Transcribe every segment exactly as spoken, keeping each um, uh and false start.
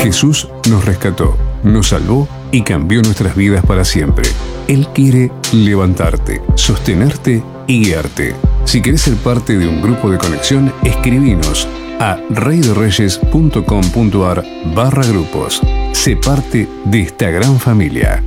Jesús nos rescató, nos salvó y cambió nuestras vidas para siempre. Él quiere levantarte, sostenerte y guiarte. Si querés ser parte de un grupo de conexión, escribinos a reydereyes.com.ar barra grupos. Sé parte de esta gran familia.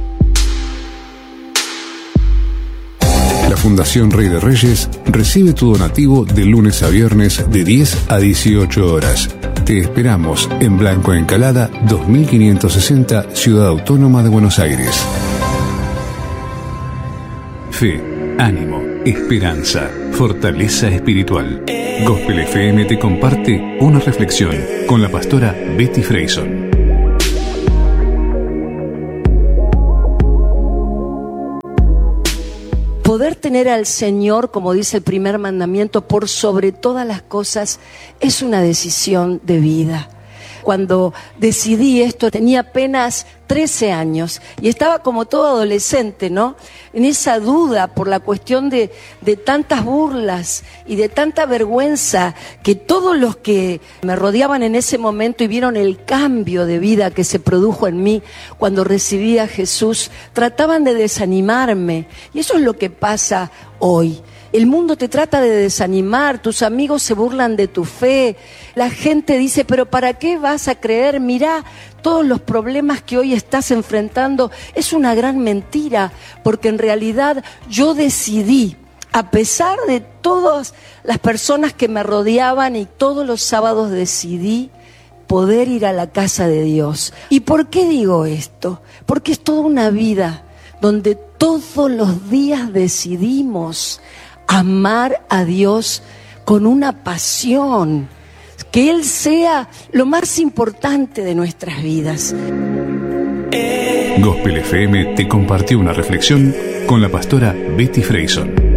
La Fundación Rey de Reyes recibe tu donativo de lunes a viernes de diez a dieciocho horas. Te esperamos en Blanco Encalada dos mil quinientos sesenta, Ciudad Autónoma de Buenos Aires. Fe, ánimo, esperanza, fortaleza espiritual. Gospel F M te comparte una reflexión con la pastora Betty Freyson. Poder tener al Señor, como dice el primer mandamiento, por sobre todas las cosas, es una decisión de vida. Cuando decidí esto tenía apenas trece años y estaba como todo adolescente, ¿no? En esa duda por la cuestión de, de tantas burlas y de tanta vergüenza que todos los que me rodeaban en ese momento y vieron el cambio de vida que se produjo en mí cuando recibí a Jesús, trataban de desanimarme. Y eso es lo que pasa hoy. El mundo te trata de desanimar, tus amigos se burlan de tu fe, la gente dice, pero ¿para qué vas a creer? Mirá todos los problemas que hoy estás enfrentando. Es una gran mentira, porque en realidad yo decidí, a pesar de todas las personas que me rodeaban y todos los sábados decidí poder ir a la casa de Dios. ¿Y por qué digo esto? Porque es toda una vida donde todos los días decidimos amar a Dios con una pasión, que Él sea lo más importante de nuestras vidas. Gospel F M te compartió una reflexión con la pastora Betty Freyson.